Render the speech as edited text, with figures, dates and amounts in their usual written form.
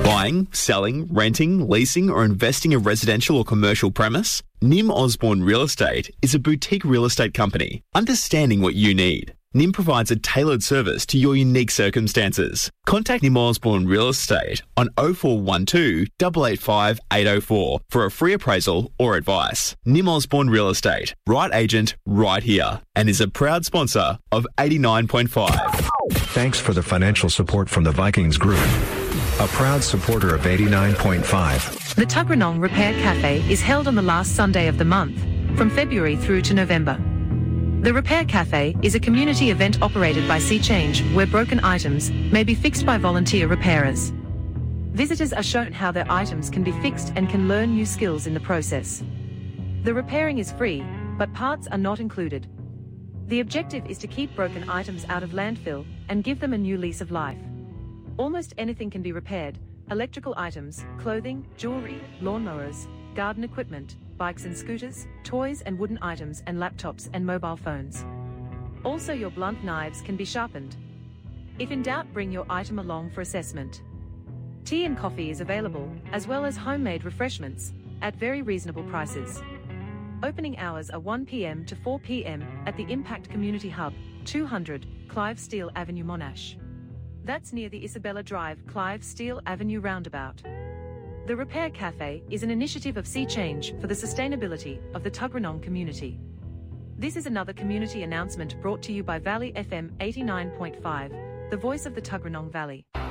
Buying, selling, renting, leasing or investing a residential or commercial premise? Nim Osborne Real Estate is a boutique real estate company understanding what you need. Nim provides a tailored service to your unique circumstances. Contact Nim Osborne Real Estate on 0412 885 804 for a free appraisal or advice. Nim Osborne Real Estate, right agent, right here, and is a proud sponsor of 89.5. Thanks for the financial support from the Vikings Group, a proud supporter of 89.5. The Tuggeranong Repair Cafe is held on the last Sunday of the month, from February through to November. The Repair Cafe is a community event operated by Sea Change where broken items may be fixed by volunteer repairers. Visitors are shown how their items can be fixed and can learn new skills in the process. The repairing is free, but parts are not included. The objective is to keep broken items out of landfill and give them a new lease of life. Almost anything can be repaired: electrical items, clothing, jewelry, lawnmowers, garden equipment, bikes and scooters, toys and wooden items and laptops and mobile phones. Also, your blunt knives can be sharpened. If in doubt, bring your item along for assessment. Tea and coffee is available, as well as homemade refreshments, at very reasonable prices. Opening hours are 1 p.m. to 4 p.m. at the Impact Community Hub, 200 Clive Steele Avenue, Monash. That's near the Isabella Drive, Clive Steele Avenue roundabout. The Repair Cafe is an initiative of Sea Change for the sustainability of the Tuggeranong community. This is another community announcement brought to you by Valley FM 89.5, the voice of the Tuggeranong Valley.